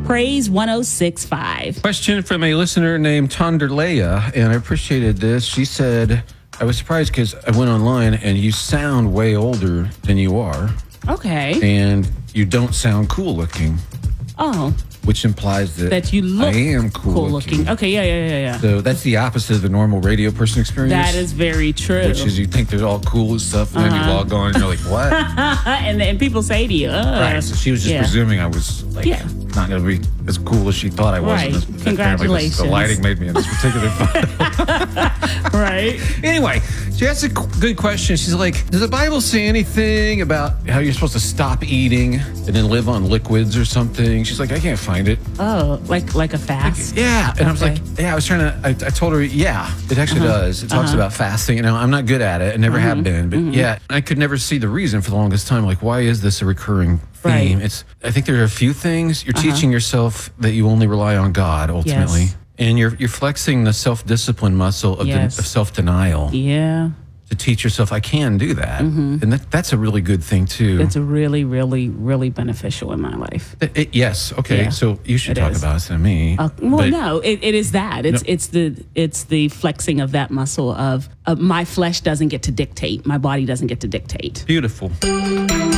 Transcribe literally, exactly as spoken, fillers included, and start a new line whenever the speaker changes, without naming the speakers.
Praise one oh six point five.
Question from a listener named Tonderleia, and I appreciated this. She said, I was surprised because I went online and you sound way older than you are.
Okay.
And you don't sound cool looking.
Oh.
Which implies that,
that you look
I am cool,
cool
looking.
looking. Okay, yeah, yeah, yeah, yeah.
So that's the opposite of the normal radio person experience.
That is very true.
Which is you think they're all cool and stuff, and uh-huh. then you log on and you're like, what?
and then people say to you, Ugh.
Right, so she was just
yeah.
presuming I was like yeah. not going to be as cool as she thought I was.
Right.
And this,
Congratulations.
The, the lighting made me in this particular photo.
Right.
Anyway, she asked a good question. She's like, does the Bible say anything about how you're supposed to stop eating and then live on liquids or something? She's like, I can't find it.
Oh, like like a fast?
Like, yeah. And okay. I was like, yeah, I was trying to, I, I told her, yeah, it actually uh-huh. does. It talks uh-huh. about fasting. You know, I'm not good at it. I never mm-hmm. have been. But mm-hmm. yeah, I could never see the reason for the longest time. Like, why is this a recurring theme?
Right.
It's, I think there are a few things. You're uh-huh. teaching yourself that you only rely on God, ultimately.
Yes.
And you're you're flexing the self-discipline muscle of,
yes.
the, of self-denial.
Yeah.
To teach yourself, I can do that. Mm-hmm. And that, that's a really good thing, too.
It's really, really, really beneficial in my life.
It, it, yes. Okay.
Yeah,
so you should
it
talk
is.
about it instead of me.
Uh, well,
but,
no, it, it is that. It's
no.
it's the it's the flexing of that muscle of uh, my flesh doesn't get to dictate. My body doesn't get to dictate.
Beautiful.